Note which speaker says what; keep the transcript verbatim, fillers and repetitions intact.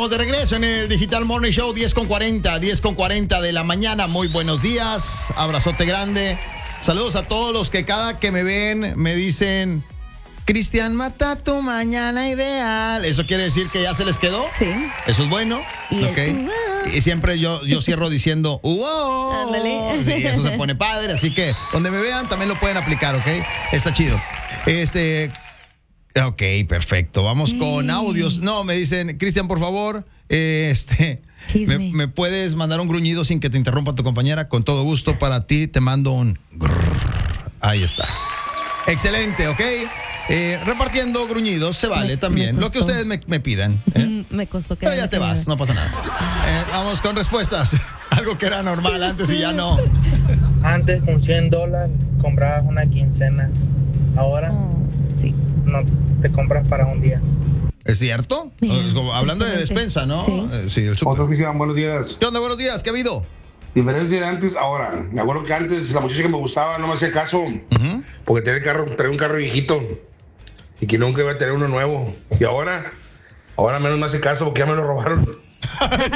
Speaker 1: estamos de regreso en el Digital Morning Show, diez con cuarenta, diez con cuarenta de la mañana. Muy buenos días, abrazote grande. Saludos a todos los que cada que me ven me dicen: Cristian, mata tu mañana ideal. ¿Eso quiere decir que ya se les quedó?
Speaker 2: Sí.
Speaker 1: Eso es bueno.
Speaker 2: Y,
Speaker 1: okay.
Speaker 2: el, uh-oh.
Speaker 1: Y siempre yo, yo cierro diciendo ¡wow!
Speaker 2: Ándale.
Speaker 1: Sí, eso se pone padre. Así que donde me vean también lo pueden aplicar, ¿ok? Está chido. Este... Ok, perfecto. Vamos con audios. No, me dicen, Cristian, por favor, eh, este... Me, me puedes mandar un gruñido sin que te interrumpa tu compañera. Con todo gusto para ti te mando un... Grrr. Ahí está. Excelente, ¿ok? Eh, repartiendo gruñidos se vale
Speaker 2: me,
Speaker 1: también.
Speaker 2: Me
Speaker 1: Lo que ustedes me, me pidan. ¿eh?
Speaker 2: Me costó que
Speaker 1: Pero ya te vas, no pasa nada. Eh, vamos con respuestas. Algo que era normal antes y ya no.
Speaker 3: Antes con cien dólares comprabas una quincena. Ahora
Speaker 2: Oh, sí.
Speaker 3: no te compras para un día.
Speaker 1: ¿Es cierto?
Speaker 2: Bien,
Speaker 1: Es como, hablando de despensa, ¿no?
Speaker 2: Sí.
Speaker 1: Eh, sí, el súper.
Speaker 4: Otro Cristian, buenos días.
Speaker 1: ¿Qué onda? Buenos días, ¿qué ha habido?
Speaker 4: Diferencia de antes, ahora. Me acuerdo que antes la muchacha que me gustaba no me hacía caso,
Speaker 1: Uh-huh.
Speaker 4: porque tenía, el carro, traía un carro viejito y que nunca iba a tener uno nuevo. Y ahora, ahora menos me hace caso porque ya me lo robaron.